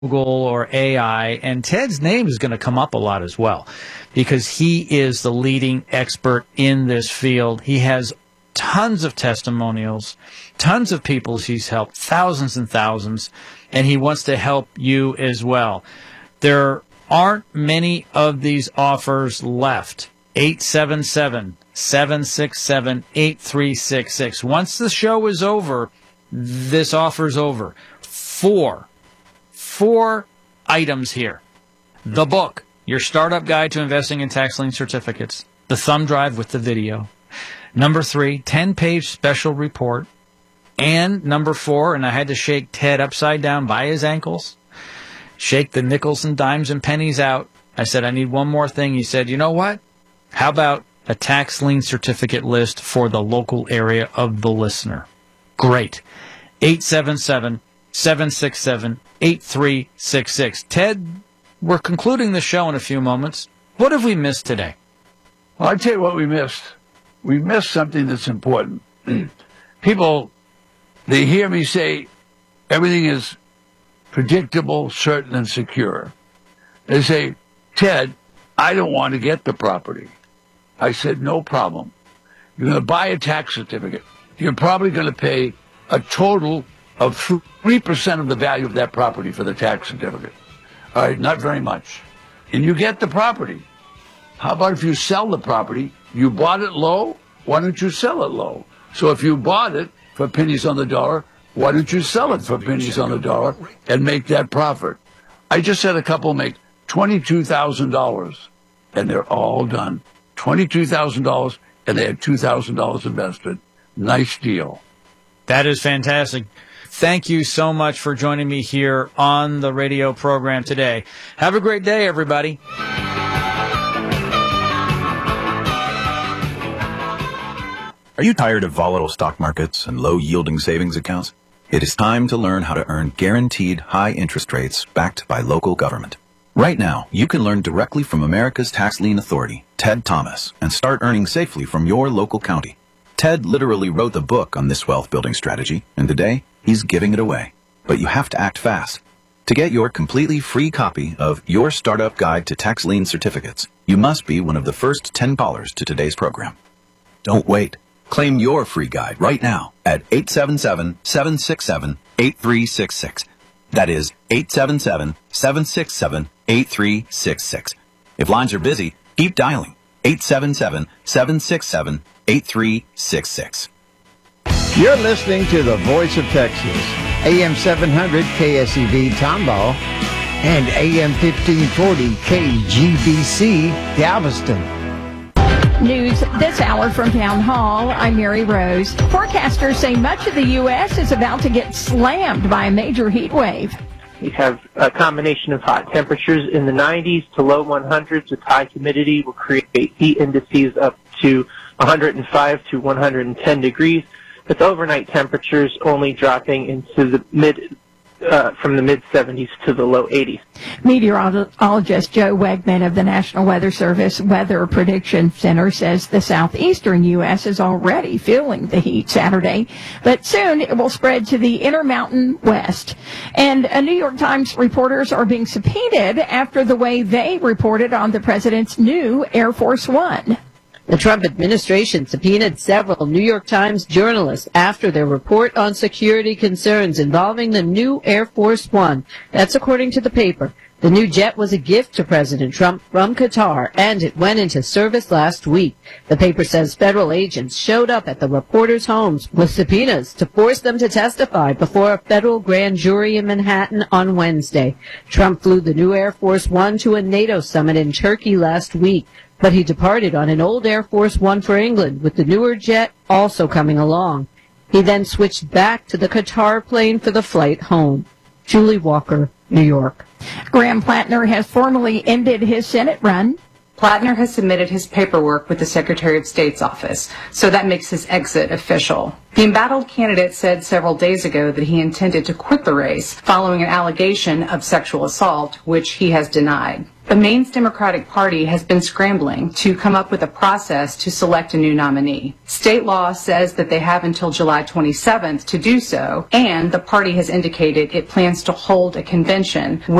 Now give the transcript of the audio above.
Google or AI, and Ted's name is going to come up a lot as well because he is the leading expert in this field. He has tons of testimonials, tons of people he's helped, thousands and thousands, and he wants to help you as well. There aren't many of these offers left. 877-767-8366. Once the show is over, this offer's over. Four items here. The book, Your Startup Guide to Investing in Tax Lien Certificates. The thumb drive with the video. Number 3, 10-page special report. And number 4, and I had to shake Ted upside down by his ankles, shake the nickels and dimes and pennies out. I said, I need one more thing. He said, you know what? How about a tax lien certificate list for the local area of the listener? Great. 877-767-8366. Ted, we're concluding the show in a few moments. What have we missed today? Well, I'll tell you what we missed. We missed something that's important. People, they hear me say everything is predictable, certain, and secure. They say, Ted, I don't want to get the property. I said, no problem. You're going to buy a tax certificate. You're probably going to pay a total of 3% of the value of that property for the tax certificate. All right, not very much. And you get the property. How about if you sell the property? You bought it low, why don't you sell it low? So if you bought it for pennies on the dollar, why don't you sell it for pennies on the dollar and make that profit? I just had a couple make $22,000, and they're all done. $22,000, and they had $2,000 invested. Nice deal. That is fantastic. Thank you so much for joining me here on the radio program today. Have a great day, everybody. Are you tired of volatile stock markets and low-yielding savings accounts? It is time to learn how to earn guaranteed high interest rates backed by local government. Right now, you can learn directly from America's Tax Lien Authority, Ted Thomas, and start earning safely from your local county. Ted literally wrote the book on this wealth-building strategy, and today, he's giving it away. But you have to act fast. To get your completely free copy of Your Startup Guide to Tax Lien Certificates, you must be one of the first 10 callers to today's program. Don't wait. Claim your free guide right now at 877-767-8366. That is 877-767-8366. If lines are busy, keep dialing 877-767-8366. You're listening to the Voice of Texas, AM 700 KSEV Tomball and AM 1540 KGBC Galveston. News this hour from Town Hall. I'm Mary Rose. Forecasters say much of the U.S. is about to get slammed by a major heat wave. We have a combination of hot temperatures in the 90s to low 100s with high humidity will create heat indices up to 105 to 110 degrees, with overnight temperatures only dropping into the from the mid-70s to the low 80s. Meteorologist Joe Wegman of the National Weather Service Weather Prediction Center says the southeastern U.S. is already feeling the heat Saturday, but soon it will spread to the Intermountain West. And New York Times reporters are being subpoenaed after the way they reported on the president's new Air Force One. The Trump administration subpoenaed several New York Times journalists after their report on security concerns involving the new Air Force One. That's according to the paper. The new jet was a gift to President Trump from Qatar, and it went into service last week. The paper says federal agents showed up at the reporters' homes with subpoenas to force them to testify before a federal grand jury in Manhattan on Wednesday. Trump flew the new Air Force One to a NATO summit in Turkey last week, but he departed on an old Air Force One for England, with the newer jet also coming along. He then switched back to the Qatar plane for the flight home. Julie Walker, New York. Graham Plattner has formally ended his Senate run. Plattner has submitted his paperwork with the Secretary of State's office, so that makes his exit official. The embattled candidate said several days ago that he intended to quit the race following an allegation of sexual assault, which he has denied. The Maine's Democratic Party has been scrambling to come up with a process to select a new nominee. State law says that they have until July 27th to do so, and the party has indicated it plans to hold a convention